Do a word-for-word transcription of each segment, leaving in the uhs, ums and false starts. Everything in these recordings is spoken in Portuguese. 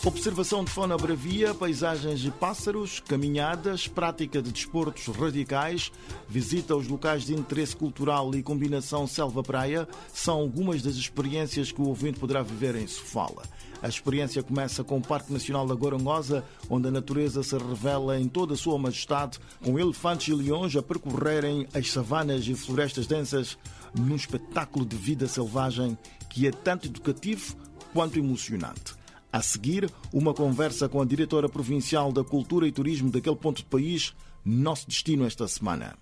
Observação de fauna bravia, paisagens de pássaros, caminhadas, prática de desportos radicais, visita aos locais de interesse cultural e combinação selva-praia são algumas das experiências que o ouvinte poderá viver em Sofala. A experiência começa com o Parque Nacional da Gorongosa, onde a natureza se revela em toda a sua majestade, com elefantes e leões a percorrerem as savanas e florestas densas num espetáculo de vida selvagem que é tanto educativo quanto emocionante. A seguir, uma conversa com a diretora provincial da Cultura e Turismo daquele ponto do país, nosso destino esta semana.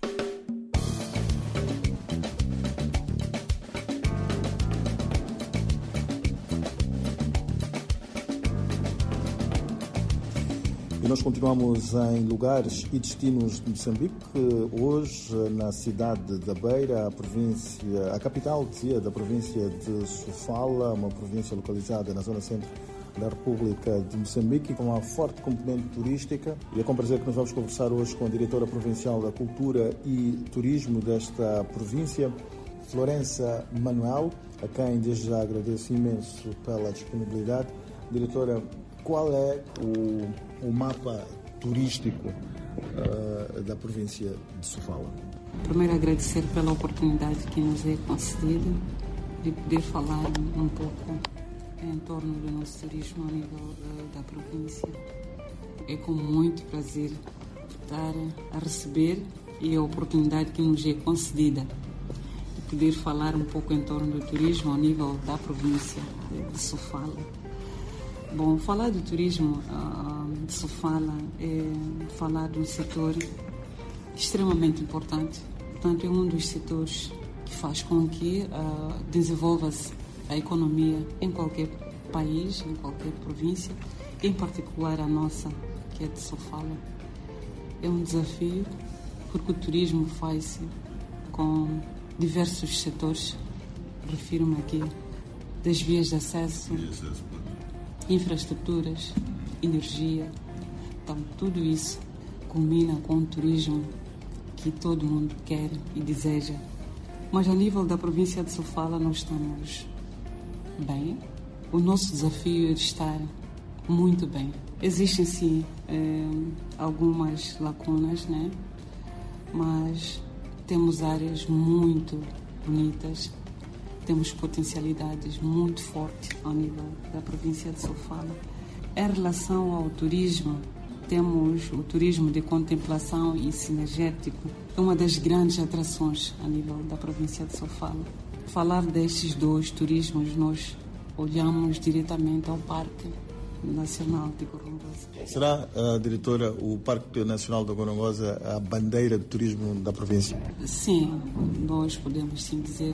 E nós continuamos em lugares e destinos de Moçambique. Hoje, na cidade da Beira, a província, a capital dizia, da província de Sofala, uma província localizada na zona centro da República de Moçambique, com uma forte componente turística. E é com prazer que nós vamos conversar hoje com a diretora provincial da Cultura e Turismo desta província, Florença Manuel, a quem desde já agradeço imenso pela disponibilidade. Diretora, qual é o, o mapa turístico uh, da província de Sofala? Primeiro, agradecer pela oportunidade que nos é concedida de poder falar um pouco em torno do nosso turismo a nível uh, da província. É com muito prazer estar a receber e a oportunidade que nos é concedida de poder falar um pouco em torno do turismo a nível da província de Sofala. Bom, falar do turismo uh, de Sofala é falar de um setor extremamente importante. Portanto, é um dos setores que faz com que uh, desenvolva-se a economia em qualquer país, em qualquer província, em particular a nossa, que é de Sofala. É um desafio porque o turismo faz-se com diversos setores. Refiro-me aqui das vias de acesso, infraestruturas, energia. Então, tudo isso combina com o turismo que todo mundo quer e deseja. Mas, a nível da província de Sofala, nós estamos bem. O nosso desafio é de estar muito bem. Existem, sim, eh, algumas lacunas, né? Mas temos áreas muito bonitas, temos potencialidades muito fortes ao nível da província de Sofala. Em relação ao turismo, temos o turismo de contemplação e sinergético, é uma das grandes atrações a nível da província de Sofala. Falar destes dois turismos, nós olhamos diretamente ao Parque Nacional de Gorongosa. Será, uh, diretora, o Parque Nacional da Gorongosa a bandeira de turismo da província? Sim, nós podemos sim dizer